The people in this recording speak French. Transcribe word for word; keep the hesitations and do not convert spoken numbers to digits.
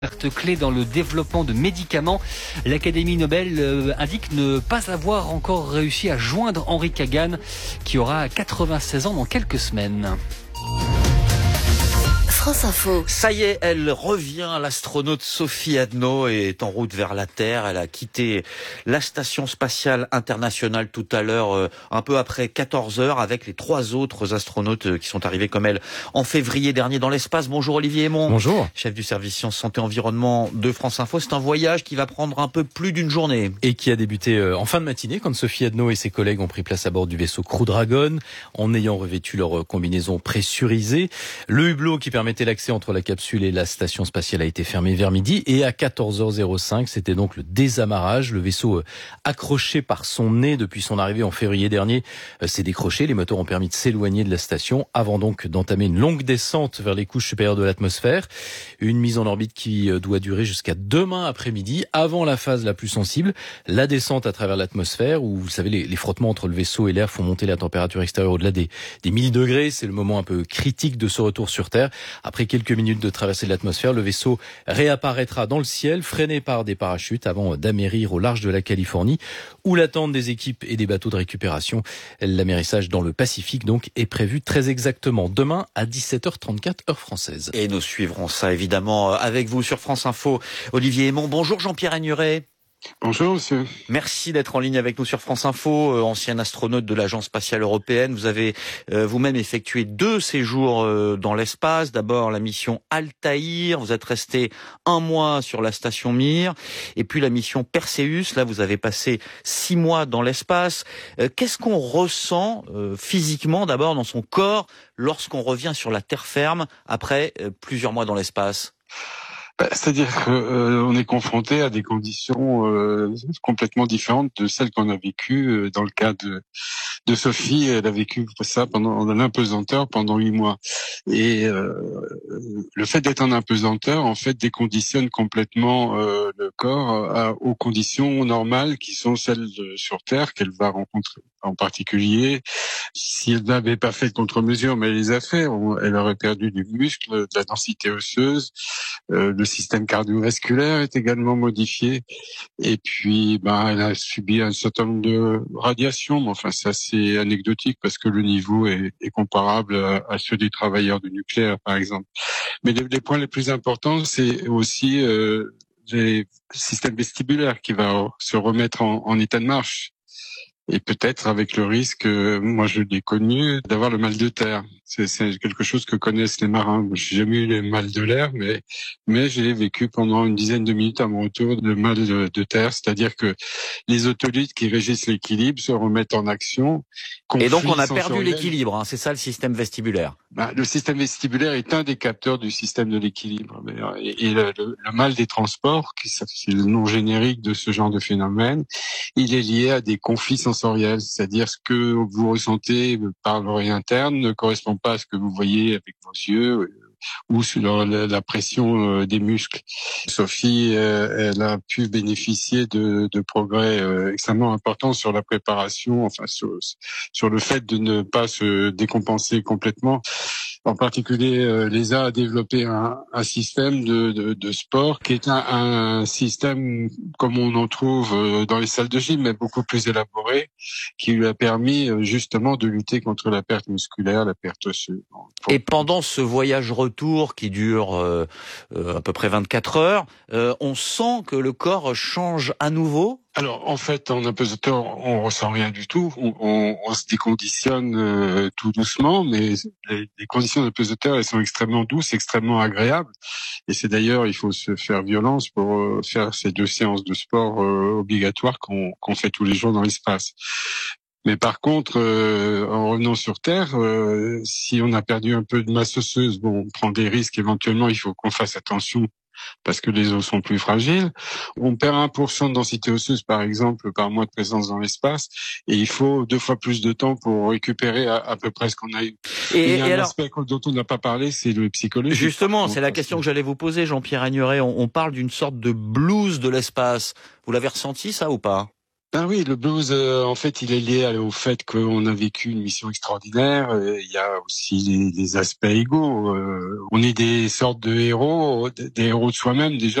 Carte clé dans le développement de médicaments. L'Académie Nobel euh, indique ne pas avoir encore réussi à joindre Henri Kagan, qui aura quatre-vingt-seize ans dans quelques semaines. France Info. Ça y est, elle revient. L'astronaute Sophie Adno est en route vers la Terre. Elle a quitté la station spatiale internationale tout à l'heure, euh, un peu après quatorze heures, avec les trois autres astronautes euh, qui sont arrivés comme elle en février dernier dans l'espace. Bonjour Olivier Aymon. Bonjour. Chef du service Sciences, Santé, Environnement de France Info. C'est un voyage qui va prendre un peu plus d'une journée. Et qui a débuté euh, en fin de matinée quand Sophie Adno et ses collègues ont pris place à bord du vaisseau Crew Dragon en ayant revêtu leur euh, combinaison pressurisée. Le hublot qui permettait l'accès entre la capsule et la station spatiale a été fermé vers midi et à quatorze heures cinq, c'était donc le désamarrage. Le vaisseau euh, accroché par son nez depuis son arrivée en février dernier euh, s'est décroché. Les moteurs ont permis de s'éloigner de la station avant donc d'entamer une longue descente vers les couches supérieures de l'atmosphère. Une mise en orbite qui euh, doit durer jusqu'à demain après-midi, avant la phase la plus sensible, la descente à travers l'atmosphère où, vous savez, les, les frottements entre le vaisseau et l'air font monter la température extérieure au-delà des, des mille degrés. C'est le moment un peu critique de ce retour sur Terre. Après quelques minutes de traversée de l'atmosphère, le vaisseau réapparaîtra dans le ciel, freiné par des parachutes, avant d'amérir au large de la Californie, où l'attente des équipes et des bateaux de récupération. L'amérissage dans le Pacifique, donc, est prévu très exactement demain à dix-sept heures trente-quatre, heure française. Et nous suivrons ça, évidemment, avec vous sur France Info. Olivier Aymon. Bonjour Jean-Pierre Agnuret. Bonjour monsieur. Merci d'être en ligne avec nous sur France Info, euh, ancien astronaute de l'Agence spatiale européenne. Vous avez euh, vous-même effectué deux séjours euh, dans l'espace. D'abord la mission Altaïr, vous êtes resté un mois sur la station Mir, et puis la mission Perseus, là vous avez passé six mois dans l'espace. Euh, qu'est-ce qu'on ressent euh, physiquement d'abord dans son corps lorsqu'on revient sur la terre ferme après euh, plusieurs mois dans l'espace ? C'est-à-dire qu'on euh, est confronté à des conditions euh, complètement différentes de celles qu'on a vécues euh, dans le cas de, de Sophie. Elle a vécu ça pendant en apesanteur pendant huit mois. Et euh, le fait d'être en apesanteur, en fait, déconditionne complètement euh, le corps à, aux conditions normales qui sont celles de, sur Terre qu'elle va rencontrer. En particulier, si elle n'avait pas fait de contre-mesure, mais elle les a fait, on, elle aurait perdu du muscle, de la densité osseuse, euh, le système cardiovasculaire est également modifié, et puis ben, elle a subi un certain nombre de radiations, mais enfin c'est assez anecdotique parce que le niveau est, est comparable à, à ceux des travailleurs du nucléaire, par exemple. Mais les, les points les plus importants, c'est aussi euh, les systèmes vestibulaires qui va se remettre en, en état de marche. Et peut-être avec le risque, euh, moi je l'ai connu, d'avoir le mal de terre. C'est, c'est quelque chose que connaissent les marins. Je n'ai jamais eu le mal de l'air, mais mais j'ai vécu pendant une dizaine de minutes à mon retour le mal de, de terre, c'est-à-dire que les otolithes qui régissent l'équilibre se remettent en action. Et donc on a perdu l'équilibre, hein, c'est ça le système vestibulaire. Bah, le système vestibulaire est un des capteurs du système de l'équilibre. Et, et le, le, le mal des transports, qui c'est le nom générique de ce genre de phénomène, il est lié à des conflits sensoriels, c'est-à-dire ce que vous ressentez par l'oreille interne ne correspond pas à ce que vous voyez avec vos yeux ou sur la, la pression des muscles. Sophie, elle a pu bénéficier de, de progrès extrêmement importants sur la préparation, enfin sur, sur le fait de ne pas se décompenser complètement. En particulier, euh, l'E S A a développé un, un système de, de, de sport qui est un, un système comme on en trouve euh, dans les salles de gym, mais beaucoup plus élaboré, qui lui a permis euh, justement de lutter contre la perte musculaire, la perte osseuse. Et pendant ce voyage retour qui dure euh, euh, à peu près vingt-quatre heures, euh, on sent que le corps change à nouveau ? Alors, en fait, en apesanteur, on ressent rien du tout. On, on, on se déconditionne euh, tout doucement, mais les, les conditions d'apesanteur, elles sont extrêmement douces, extrêmement agréables. Et c'est d'ailleurs, il faut se faire violence pour euh, faire ces deux séances de sport euh, obligatoires qu'on, qu'on fait tous les jours dans l'espace. Mais par contre, euh, en revenant sur Terre, euh, si on a perdu un peu de masse osseuse, bon, on prend des risques éventuellement, il faut qu'on fasse attention parce que les os sont plus fragiles. On perd un pour cent de densité osseuse, par exemple, par mois de présence dans l'espace, et il faut deux fois plus de temps pour récupérer à, à peu près ce qu'on a eu. Et, et il y a et un alors, aspect dont on n'a pas parlé, c'est le psychologique. Justement, c'est la question que j'allais vous poser, Jean-Pierre Agnuret. On, on parle d'une sorte de blues de l'espace. Vous l'avez ressenti, ça, ou pas ? Ben oui, le blues, euh, en fait, il est lié au fait qu'on a vécu une mission extraordinaire. Euh, Il y a aussi les, les aspects égaux. Euh, on est des sortes de héros, des héros de soi-même déjà.